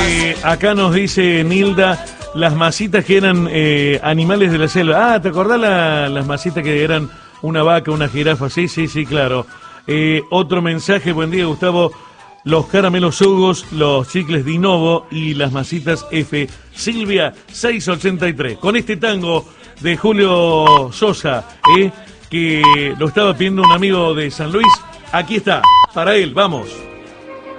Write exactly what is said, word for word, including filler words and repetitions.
Eh, acá nos dice Nilda, las masitas que eran eh, animales de la selva. Ah, ¿te acordás la, las masitas que eran una vaca, una jirafa? Sí, sí, sí, claro. Eh, otro mensaje, buen día, Gustavo. Los caramelos Hugos, los chicles Dinovo y las masitas F. Silvia, seiscientos ochenta y tres. Con este tango de Julio Sosa, eh, que lo estaba pidiendo un amigo de San Luis, aquí está, para él, vamos.